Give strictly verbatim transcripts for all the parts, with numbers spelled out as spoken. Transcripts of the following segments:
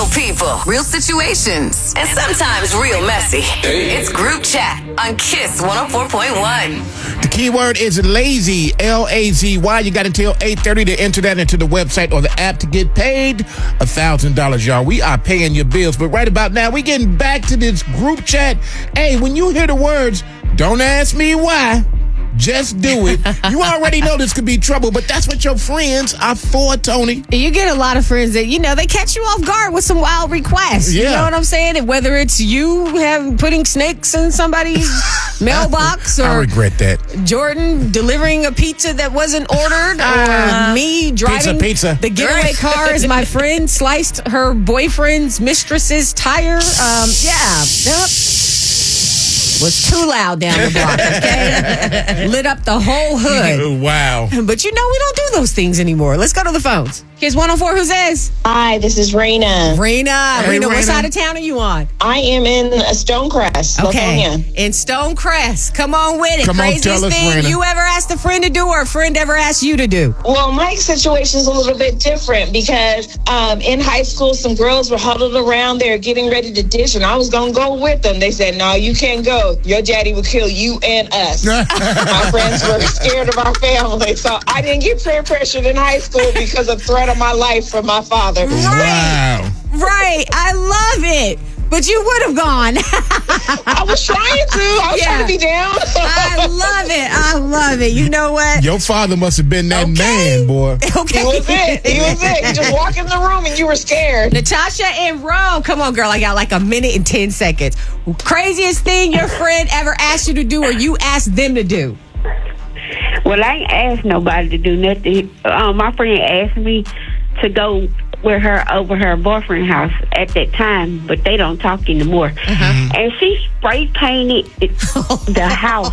Real people, real situations, and sometimes real messy. It's Group Chat on Kiss one oh four point one. The keyword is lazy, L A Z Y. You got until eight thirty to enter that into the website or the app to get paid one thousand dollars, y'all. We are paying your bills. But right about now, we getting back to this group chat. Hey, when you hear the words, don't ask me why, just do it. You already know this could be trouble, but that's what your friends are for, Tony. You get a lot of friends that, you know, they catch you off guard with some wild requests. Yeah. You know what I'm saying? And whether it's you have putting snakes in somebody's mailbox, or I regret that. Jordan delivering a pizza that wasn't ordered, Uh, or me driving pizza, pizza. the getaway car as my friend sliced her boyfriend's mistress's tire. Um, yeah. Yep. Was too loud down the block, okay? Lit up the whole hood. Wow. But you know, we don't do those things anymore. Let's go to the phones. Here's one oh four, who's this? Hi, this is Raina. Raina. Hey, Raina, what Raina. side of town are you on? I am in Stonecrest, Okay. Lithonia. In Stonecrest. Come on with it. Come on, Craziest tell us, thing Raina. you ever asked a friend to do, or a friend ever asked you to do? Well, my situation is a little bit different because um, in high school, some girls were huddled around there getting ready to dish, and I was going to go with them. They said, no, you can't go. Your daddy will kill you and us. My friends were scared of our family, so I didn't get peer pressured in high school because of threat of my life from my father. Wow. Right. I love it. But you would have gone. I was trying to. I was Yeah. trying to be down. I love it. I love it. You know what? Your father must have been that Okay. man, boy. Okay. He was it. He was it. You just walk in the room and you were scared. Natasha and Ro, come on, girl. I got like a minute and ten seconds. Craziest thing your friend ever asked you to do, or you asked them to do? Well, I ain't asked nobody to do nothing. Um, my friend asked me to go with her over her boyfriend's house at that time, but they don't talk anymore. Uh-huh. And she spray painted it, the house.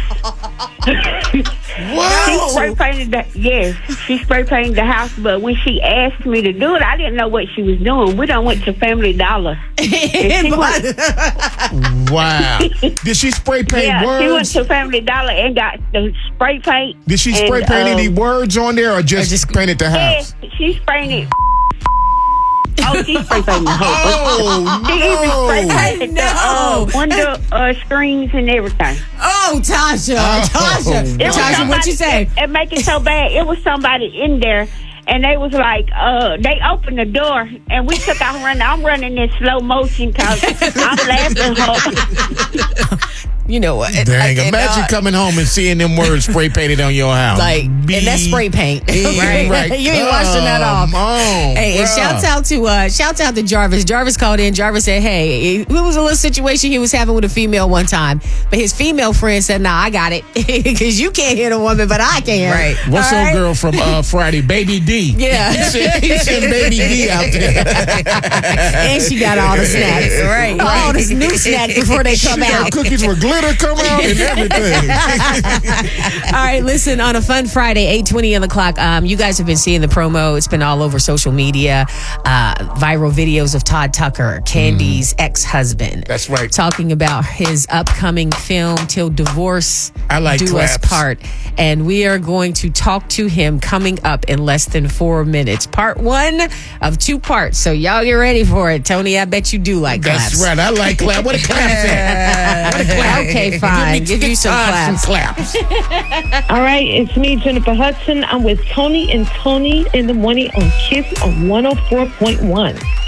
She spray painted the, yes, she spray painted the house, but when she asked me to do it, I didn't know what she was doing. We done went to Family Dollar. And she went, Wow. Did she spray paint yeah, words? she went to Family Dollar and got the spray paint. Did she spray and, paint um, any words on there, or just, just- painted the house? Yeah, she sprayed it. Oh, she spray painted the whole. Oh, She even spray no. painted the No. uh, window uh, screens and everything. Oh, Tasha. Oh. Tasha. It It was Tasha, what you somebody- say? It, it make it so bad. It was somebody in there, and they was like, uh, they opened the door, and we took out running. I'm running in slow motion because I'm laughing hard. You know what? Dang, Like, and, imagine uh, coming home and seeing them words spray painted on your house. Like, and that's spray paint. right? right. You ain't washing that off. Come on, Hey, and bruh. shouts out to uh, shouts out to Jarvis. Jarvis called in. Jarvis said, "Hey, it was a little situation he was having with a female one time, but his female friend said, nah, I got it, because you can't hit a woman, but I can." Right. What's All your right? girl from uh, Friday? Baby D. Yeah. He sent, he sent Baby D out there. And she got all the snacks. Right, All right. this new snack before they She come got out. cookies with glitter come out and everything. All right, listen, on a fun Friday, eight twenty on the clock, um, you guys have been seeing the promo. It's been all over social media. Uh, viral videos of Todd Tucker, Candy's ex-husband. That's right. Talking about his upcoming film, Till Divorce I like Do claps. Us Part. And we are going to talk to him coming up in less than four minutes. Part one of two parts. So y'all get ready for it. Tony, I bet you do like That's claps. right. I like clap. What a clap at? What a clap. Okay, fine. Give you some Todd claps. some claps. All right, it's me, Jennifer Hudson. I'm with Tony and Tony in the morning on Kiss on one oh four point one.